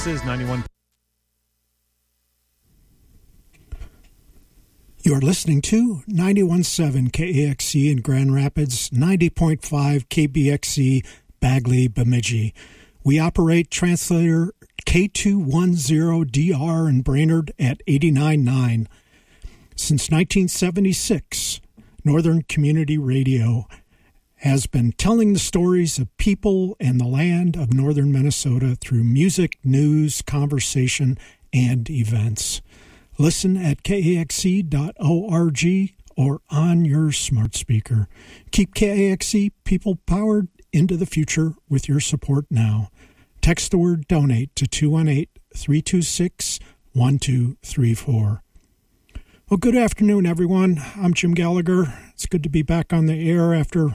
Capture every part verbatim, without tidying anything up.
This is ninety-one. You're listening to ninety-one point seven K A X C in Grand Rapids, ninety point five K B X C Bagley, Bemidji. We operate translator K two ten D R in Brainerd at eighty-nine point nine. Since nineteen seventy-six, Northern Community Radio has been telling the stories of people and the land of northern Minnesota through music, news, conversation, and events. Listen at K A X C dot org or on your smart speaker. Keep K A X C people powered into the future with your support now. Text the word donate to two one eight, three two six, one two three four. Well, good afternoon, everyone. I'm Jim Gallagher. It's good to be back on the air after,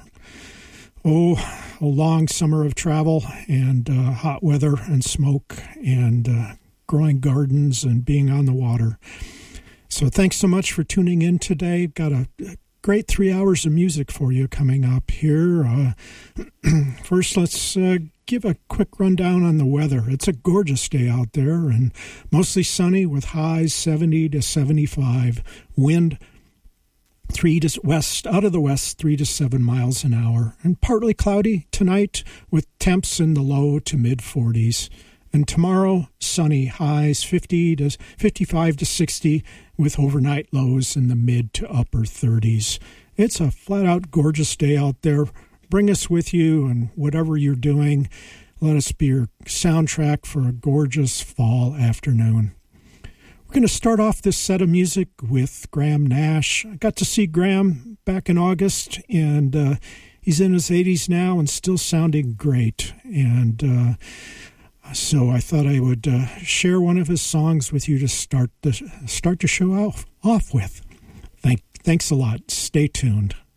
oh, a long summer of travel and uh, hot weather and smoke and uh, growing gardens and being on the water. So thanks so much for tuning in today. Got a great three hours of music for you coming up here. Uh, first, let's uh, give a quick rundown on the weather. It's a gorgeous day out there and mostly sunny with highs seventy to seventy-five. Wind three to west, out of the west, three to seven miles an hour. And partly cloudy tonight with temps in the low to mid forties. And tomorrow, sunny, highs fifty to fifty-five to sixty with overnight lows in the mid to upper thirties. It's a flat-out gorgeous day out there. Bring us with you, and whatever you're doing, let us be your soundtrack for a gorgeous fall afternoon. We're going to start off this set of music with Graham Nash. I got to see Graham back in August, and uh, he's in his eighties now and still sounding great. And uh, so I thought I would uh, share one of his songs with you to start the start the show off, off with. Thank, thanks a lot. Stay tuned.